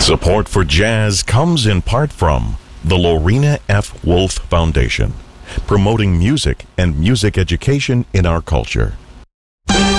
Support for jazz comes in part from the Lorena F. Wolf Foundation, promoting music and music education in our culture.